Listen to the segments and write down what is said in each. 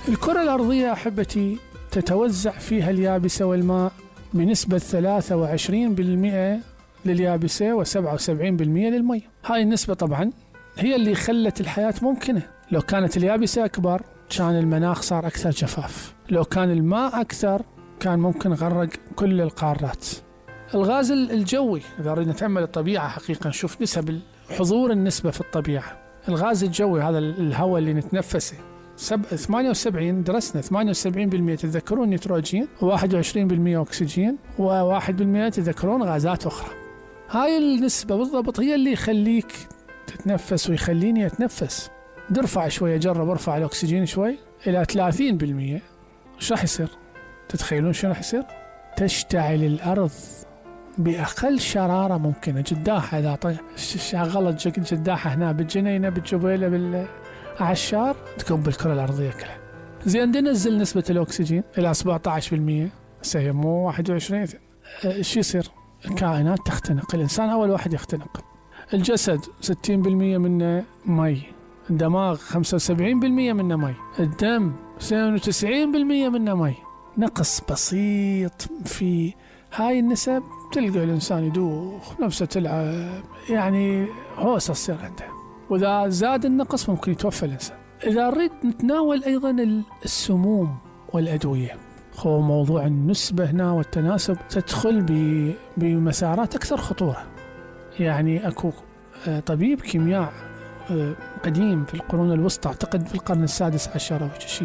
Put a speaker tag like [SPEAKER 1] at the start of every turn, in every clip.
[SPEAKER 1] الكرة الأرضية أحبتي تتوزع فيها اليابسة والماء بنسبة 23% لليابسة و77% للمي. هاي النسبة طبعا هي اللي خلت الحياة ممكنة. لو كانت اليابسة أكبر كان المناخ صار أكثر جفاف، لو كان الماء أكثر كان ممكن غرق كل القارات. الغاز الجوي، إذا أردنا نتأمل الطبيعة حقيقة نشوف نسب حضور النسبة في الطبيعة. الغاز الجوي هذا الهواء اللي نتنفسه 78 درسنا 78% تتذكرون نيتروجين، و21% أكسجين، و1% تتذكرون غازات أخرى. هاي النسبة بالضبط هي اللي يخليك تتنفس ويخليني أتنفس. درفع شوية، جرب ارفع الأكسجين شوي إلى 30%، ايش راح يصير؟ تتخيلون شو راح يصير؟ تشتعل الأرض بأقل شرارة ممكنة. جداحة إذا شغلت جداحة هنا بالجنينة بالجبيلة بالعشار تكب الكرة الأرضية كلها. زين ننزل نسبة الأكسجين إلى 17%، هي مو 21. ايش يصير؟ الكائنات تختنق، الإنسان أول واحد يختنق. الجسد 60% منه مي، الدماغ 75% منه مي، الدم 92% منه مي. نقص بسيط في هاي النسب تلقى الإنسان يدوخ نفسه تلعب، يعني هوسة تصير عنده، وإذا زاد النقص ممكن يتوفى الإنسان. إذا نريد نتناول أيضا السموم والأدوية، هو موضوع النسبة هنا والتناسب تدخل بمسارات أكثر خطورة. يعني أكو طبيب كيمياء قديم في القرون الوسطى، أعتقد في القرن السادس عشر أو شيء،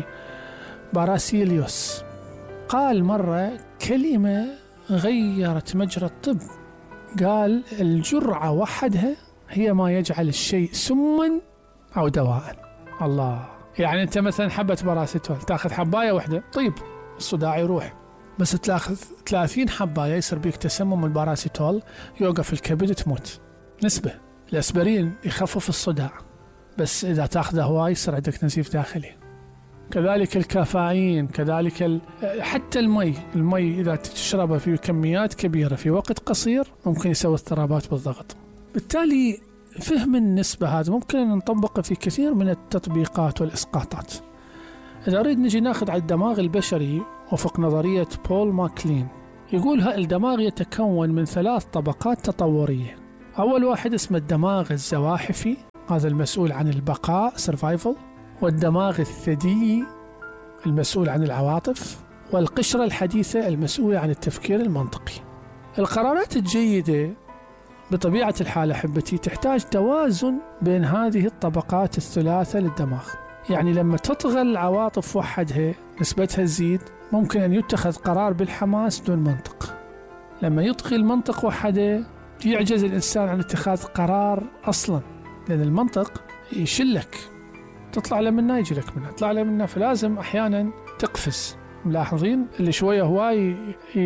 [SPEAKER 1] باراسيليوس، قال مرة كلمة غيرت مجرى الطب. قال الجرعة وحدها هي ما يجعل الشيء سما أو دواء. الله، يعني أنت مثلا حبة باراسيتول تأخذ حباية واحدة طيب الصداع يروح، بس تأخذ 30 حباية يصير بيك تسمم. الباراسيتول يوقف الكبد تموت. نسبة. الأسبرين يخفف الصداع، بس إذا تأخذه هواي يصير عندك نزيف داخلي. كذلك الكافيين، كذلك حتى المي إذا تشربه في كميات كبيرة في وقت قصير ممكن يسوي اضطرابات بالضغط. بالتالي فهم النسبة هذا ممكن أن نطبقه في كثير من التطبيقات والإسقاطات. إذا أريد نجي ناخذ على الدماغ البشري وفق نظرية بول ماكلين، يقول الدماغ يتكون من 3 طبقات تطورية. أول واحد اسمه الدماغ الزواحفي، هذا المسؤول عن البقاء survival، والدماغ الثديي المسؤول عن العواطف، والقشرة الحديثة المسؤولة عن التفكير المنطقي. القرارات الجيدة بطبيعة الحال أحبتي تحتاج توازن بين هذه الطبقات الثلاثة للدماغ. يعني لما تطغى العواطف وحدها نسبتها تزيد، ممكن أن يتخذ قرار بالحماس دون منطق. لما يطغي المنطق وحده يعجز الإنسان عن اتخاذ قرار أصلا، لأن المنطق يشلك، تطلع لمنا يجي لك منها، تطلع لمنا، فلازم أحيانا تقفز. ملاحظين اللي شوية هواي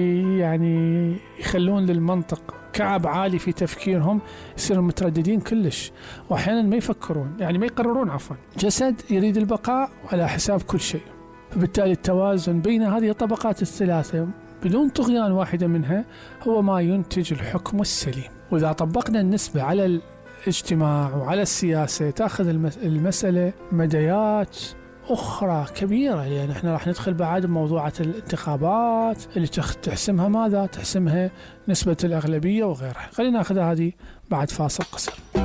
[SPEAKER 1] يعني يخلون للمنطق كعب عالي في تفكيرهم، يصيرون مترددين كلش، وأحيانا ما يفكرون، يعني ما يقررون عفوا. جسد يريد البقاء على حساب كل شيء، فبالتالي التوازن بين هذه الطبقات الثلاثة بدون طغيان واحدة منها هو ما ينتج الحكم السليم. وإذا طبقنا النسبة على الاجتماع وعلى السياسة تأخذ المسألة مديات أخرى كبيرة، لأن احنا راح ندخل بعد بموضوعة الانتخابات اللي تحسمها ماذا؟ تحسمها نسبة الأغلبية وغيرها. خلينا نأخذ هذه بعد فاصل قصير.